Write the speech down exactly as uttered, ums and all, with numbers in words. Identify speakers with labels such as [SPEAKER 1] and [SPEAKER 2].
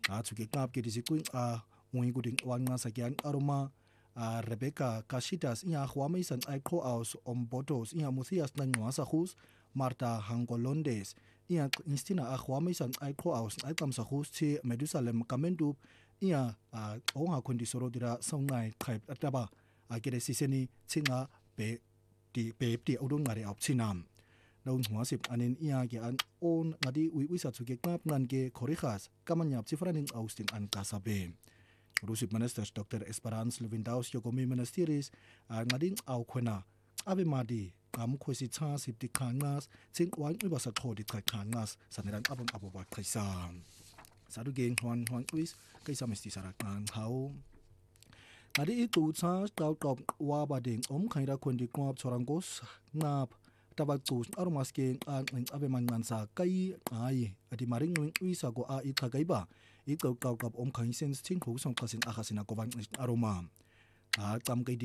[SPEAKER 1] athu ke qap ke disiqwing a ngui kuding wanqasa ke aroma a Rebecca Kashitas iya khwama isan aiqho aus ombotos iya Muthias nanqwasa khus Marta Hangolondes iya instina a khwama isan aiqho aus aiqamsa khus thi Medusalem kamendu iya a onga kondisoro dira songai qhaip ataba a kere siseni thinga be di be di odong ngari opsinam naung huasip anin iya ke an on ngadi wi wisa tsuke qap ngan ke khorikhas kamanyap chifraning austing an kasabe Rusip Minister Doctor Esperance Levindaus Yogomi Ministeris ngading au khona abe madi am khosi cha sip di khangas ching wan iba sa thodi kha khangas saneran abang abo ba khaisa sadu geng hwan hwan twis kaisa misti sarak kan hau ngadi i tu cha tau top wa ba ding om khaira khondi kwap chorangos nap tabak tu arumas ke an abe man man sa kai ai adi maring ngin uisa go a i thagai ba i kau kau kap om khain sen ching khu song khasin akhasin ko ban aroma a cham kai